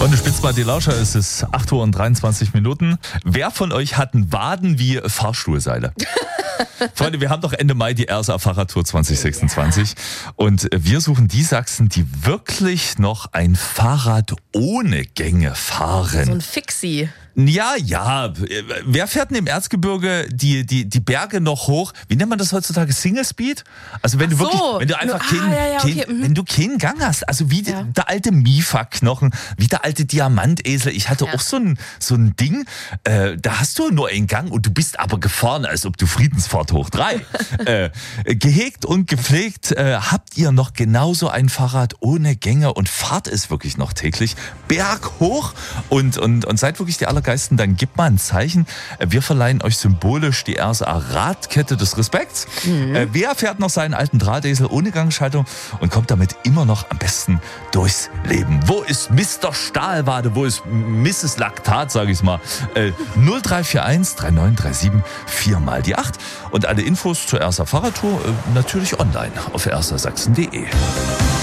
Und spitzt mal die Lauscher, es ist 8:23 Uhr. Wer von euch hat einen Waden wie Fahrstuhlseile? Freunde, wir haben doch Ende Mai die RSA Fahrradtour 2026 und wir suchen die Sachsen, die wirklich noch ein Fahrrad ohne Gänge fahren. So ein Fixie. Ja. Wer fährt denn im Erzgebirge die Berge noch hoch? Wie nennt man das heutzutage? Single Speed? Also wenn du wirklich, wenn du einfach wenn du keinen Gang hast, also wie der alte Mifa-Knochen, wie der alte Diamantesel. Ich hatte auch so ein Ding, da hast du nur einen Gang und du bist aber gefahren, als ob du Friedensfahrt hoch 3. Gehegt und gepflegt, habt ihr noch genauso ein Fahrrad ohne Gänge und fahrt es wirklich noch täglich berghoch und seid wirklich die Allergeisten, dann gebt mal ein Zeichen. Wir verleihen euch symbolisch die RSA Radkette des Respekts. Wer fährt noch seinen alten Drahtesel ohne Gangschaltung und kommt damit immer noch am besten durchs Leben? Wo ist Mr. Stahlwade? Wo ist Mrs. Laktat, sage ich mal? 0341 3937 4 mal die 8. Und alle Infos zur RSA Fahrradtour natürlich online auf rsasachsen.de.